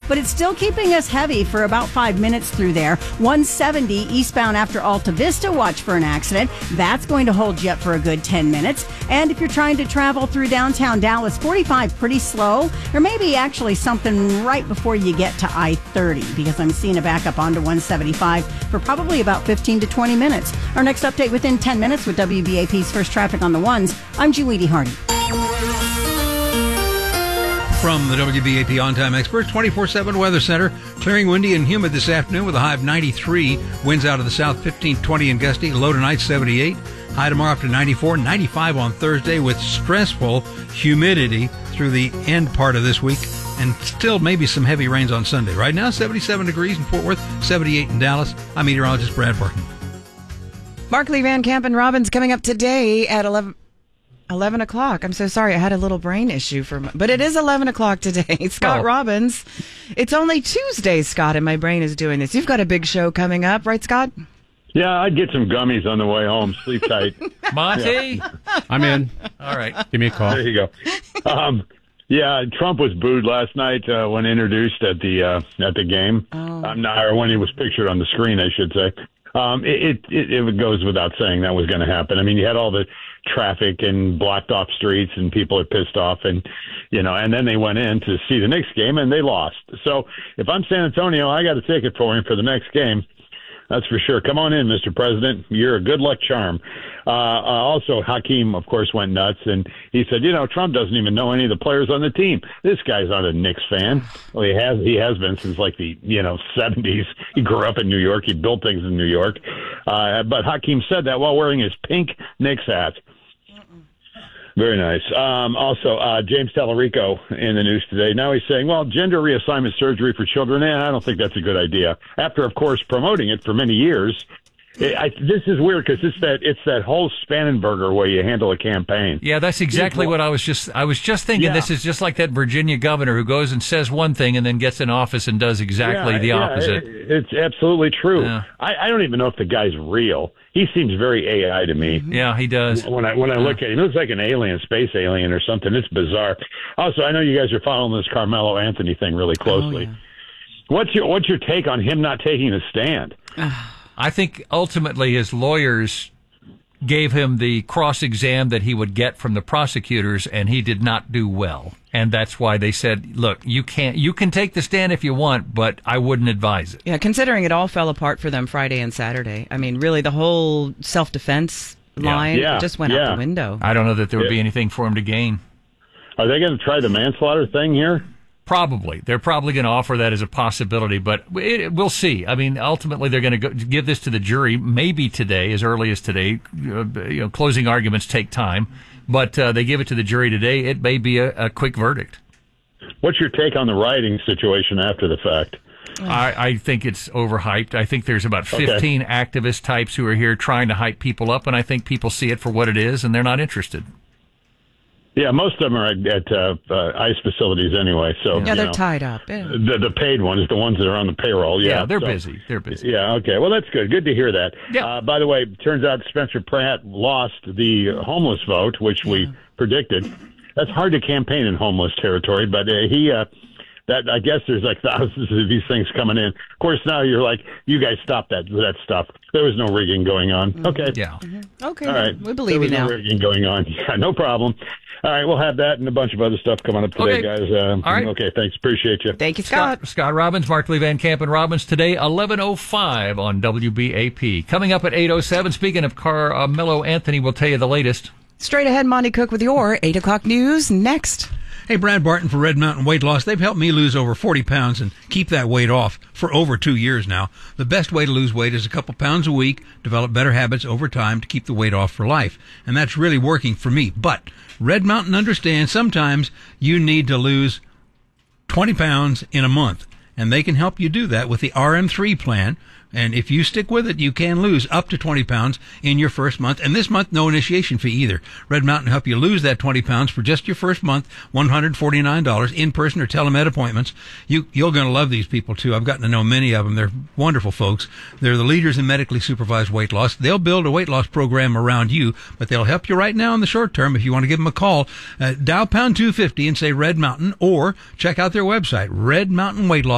but it's still keeping us heavy for about 5 minutes through there. 170 eastbound after Alta Vista, watch for an accident. That's going to hold you up for a good 10 minutes. And if you're trying to travel through downtown Dallas, 45 pretty slow. There may be actually something right before you get to I-30 because I'm seeing a backup onto 175 for probably about 15 to 20 minutes. Our next update within 10 minutes with WBAP's First Traffic on the Ones. I'm Julie Hardy. From the WBAP On-Time Experts 24/7 Weather Center, clearing, windy, and humid this afternoon with a high of 93. Winds out of the south 15, 20 and gusty. Low tonight 78. High tomorrow up to 94. 95 on Thursday with stressful humidity through the end part of this week. And still maybe some heavy rains on Sunday. Right now, 77 degrees in Fort Worth, 78 in Dallas. I'm meteorologist Brad Barton. Markley, Van Camp, and Robbins coming up today at 11 o'clock. I'm so sorry. I had a little brain issue but it is 11 o'clock today. Scott Robbins. It's only Tuesday, Scott, and my brain is doing this. You've got a big show coming up, right, Scott? Yeah, I'd get some gummies on the way home. Sleep tight. Monty? Yeah. I'm in. All right. Give me a call. There you go. Yeah, Trump was booed last night when introduced at the game. Or when he was pictured on the screen, I should say. It goes without saying that was going to happen. I mean, you had all the traffic and blocked off streets and people are pissed off and then they went in to see the Knicks game and they lost. So if I'm San Antonio, I got a ticket for him for the next game. That's for sure. Come on in, Mr. President. You're a good luck charm. Also, Hakeem, of course, went nuts, and he said, Trump doesn't even know any of the players on the team. This guy's not a Knicks fan. Well, he has been since like the 70s. He grew up in New York. He built things in New York. But Hakeem said that while wearing his pink Knicks hat. Very nice. Also, James Tallarico in the news today. Now he's saying, gender reassignment surgery for children, I don't think that's a good idea. After, of course, promoting it for many years. This is weird because it's that whole Spangenberger way you handle a campaign. Yeah, that's exactly what I was just thinking. Yeah. This is just like that Virginia governor who goes and says one thing and then gets in office and does exactly the opposite. It's absolutely true. Yeah. I don't even know if the guy's real. He seems very AI to me. Yeah, he does. When I look at him, he looks like an alien, space alien or something. It's bizarre. Also, I know you guys are following this Carmelo Anthony thing really closely. Oh, yeah. What's your take on him not taking a stand? I think ultimately his lawyers gave him the cross-exam that he would get from the prosecutors, and he did not do well. And that's why they said, look, you can take the stand if you want, but I wouldn't advise it. Yeah, considering it all fell apart for them Friday and Saturday. I mean, really, the whole self-defense line just went out the window. I don't know that there would be anything for him to gain. Are they going to try the manslaughter thing here? Probably. They're probably going to offer that as a possibility, but we'll see. I mean, ultimately, they're going to give this to the jury, maybe today, as early as today. Closing arguments take time, but they give it to the jury today. It may be a quick verdict. What's your take on the rioting situation after the fact? I think it's overhyped. I think there's about 15 activist types who are here trying to hype people up, and I think people see it for what it is, and they're not interested. Yeah, most of them are at ICE facilities anyway. So they're tied up. Yeah. The paid ones, the ones that are on the payroll. Yeah, they're busy. They're busy. Yeah, okay. Well, that's good. Good to hear that. Yeah. By the way, turns out Spencer Pratt lost the homeless vote, which we predicted. That's hard to campaign in homeless territory, but I guess there's like thousands of these things coming in. Of course, now you're like, you guys stop that stuff. There was no rigging going on. Mm-hmm. Okay. Yeah. Mm-hmm. Okay. All right. We believe you now. No rigging going on. Yeah, no problem. All right, we'll have that and a bunch of other stuff coming up today, guys. All right. Okay, thanks. Appreciate you. Thank you, Scott. Scott Robbins, Markley, Van Camp, and Robbins today, 11:05 on WBAP. Coming up at 8:07, speaking of Carmelo Anthony, we'll tell you the latest. Straight ahead, Monty Cook with your 8 o'clock news next. Hey, Brad Barton for Red Mountain Weight Loss. They've helped me lose over 40 pounds and keep that weight off for over 2 years now. The best way to lose weight is a couple pounds a week, develop better habits over time to keep the weight off for life. And that's really working for me. But Red Mountain understands sometimes you need to lose 20 pounds in a month. And they can help you do that with the RM3 plan. And if you stick with it, you can lose up to 20 pounds in your first month. And this month, no initiation fee either. Red Mountain will help you lose that 20 pounds for just your first month, $149 in-person or telemed appointments. You're going to love these people, too. I've gotten to know many of them. They're wonderful folks. They're the leaders in medically supervised weight loss. They'll build a weight loss program around you, but they'll help you right now in the short term. If you want to give them a call, dial pound 250 and say Red Mountain, or check out their website, Red Mountain Weight Loss.